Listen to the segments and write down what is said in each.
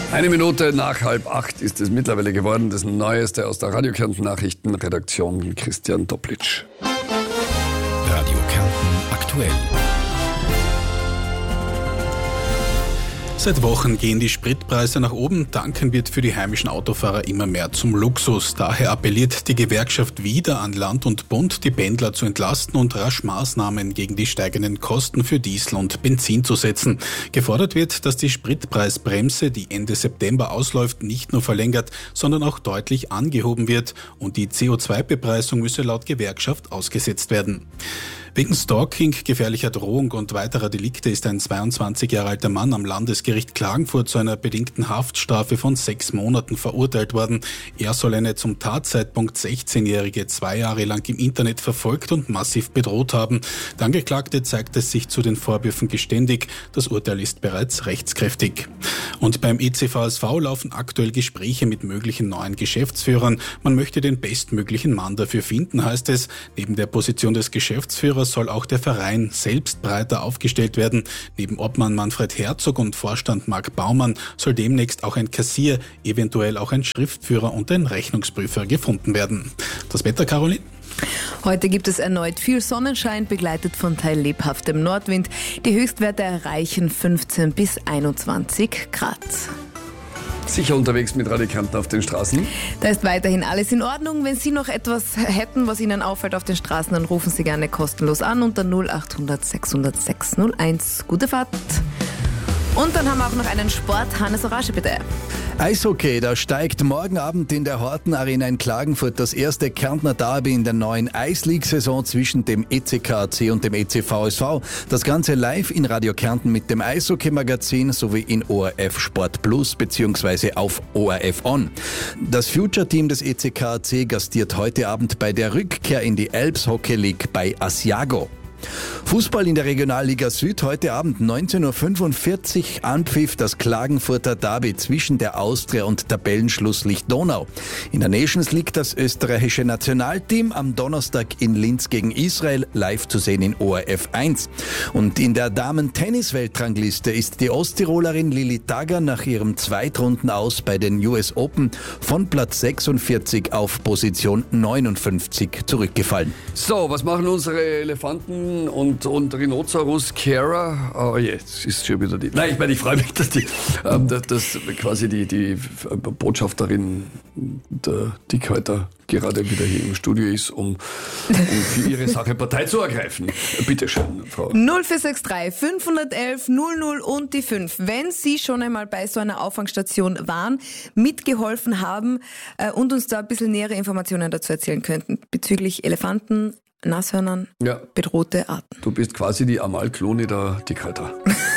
Eine Minute nach 7:30 ist es mittlerweile geworden. Das Neueste aus der Radio Kärnten Nachrichtenredaktion, Christian Doplitsch. Radio Kärnten aktuell. Seit Wochen gehen die Spritpreise nach oben. Tanken wird für die heimischen Autofahrer immer mehr zum Luxus. Daher appelliert die Gewerkschaft wieder an Land und Bund, die Pendler zu entlasten und rasch Maßnahmen gegen die steigenden Kosten für Diesel und Benzin zu setzen. Gefordert wird, dass die Spritpreisbremse, die Ende September ausläuft, nicht nur verlängert, sondern auch deutlich angehoben wird. Und die CO2-Bepreisung müsse laut Gewerkschaft ausgesetzt werden. Wegen Stalking, gefährlicher Drohung und weiterer Delikte ist ein 22 Jahre alter Mann am Landesgericht Klagenfurt zu einer bedingten Haftstrafe von 6 Monaten verurteilt worden. Er soll eine zum Tatzeitpunkt 16-Jährige 2 Jahre lang im Internet verfolgt und massiv bedroht haben. Der Angeklagte zeigte sich zu den Vorwürfen geständig. Das Urteil ist bereits rechtskräftig. Und beim ECVSV laufen aktuell Gespräche mit möglichen neuen Geschäftsführern. Man möchte den bestmöglichen Mann dafür finden, heißt es. Neben der Position des Geschäftsführers soll auch der Verein selbst breiter aufgestellt werden. Neben Obmann Manfred Herzog und Vorstand Marc Baumann soll demnächst auch ein Kassier, eventuell auch ein Schriftführer und ein Rechnungsprüfer gefunden werden. Das Wetter, Caroline? Heute gibt es erneut viel Sonnenschein, begleitet von teils lebhaftem Nordwind. Die Höchstwerte erreichen 15 bis 21 Grad. Sicher unterwegs mit Radio Kärnten auf den Straßen? Da ist weiterhin alles in Ordnung. Wenn Sie noch etwas hätten, was Ihnen auffällt auf den Straßen, dann rufen Sie gerne kostenlos an unter 0800 600 601. Gute Fahrt! Und dann haben wir auch noch einen Sport. Hannes Orasche, bitte. Eishockey, da steigt morgen Abend in der Horten Arena in Klagenfurt das erste Kärntner Derby in der neuen Eisleague-Saison zwischen dem ECKAC und dem ECVSV. Das Ganze live in Radio Kärnten mit dem Eishockey-Magazin sowie in ORF Sport Plus bzw. auf ORF On. Das Future-Team des ECKAC gastiert heute Abend bei der Rückkehr in die Alps Hockey League bei Asiago. Fußball in der Regionalliga Süd heute Abend 19.45 Uhr Anpfiff das Klagenfurter Derby zwischen der Austria und Tabellenschlusslicht Donau. In der Nations League das österreichische Nationalteam am Donnerstag in Linz gegen Israel, live zu sehen in ORF 1. Und in der Damen-Tennis-Weltrangliste ist die Osttirolerin Lili Tagger nach ihrem Zweitrunden-Aus bei den US Open von Platz 46 auf Position 59 zurückgefallen. So, was machen unsere Elefanten und Rhinoceros Kara? Oh je, jetzt ist schon wieder die... Nein, ich freue mich, dass quasi die Botschafterin der Dickhäuter gerade wieder hier im Studio ist, um für ihre Sache Partei zu ergreifen. Bitte schön, Frau. 0463 511 00 und die 5. Wenn Sie schon einmal bei so einer Auffangstation waren, mitgeholfen haben und uns da ein bisschen nähere Informationen dazu erzählen könnten bezüglich Elefanten, Nashörnern, bedrohte Arten. Du bist quasi die Amal Clooney der Dickhäuter.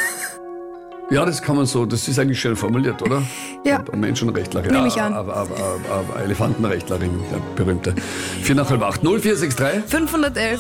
Ja, das kann man so, das ist eigentlich schön formuliert, oder? Ja. Menschenrechtlerin. Nehme ich an. Elefantenrechtlerin, der berühmte. 4 nach halb 8. 0463 511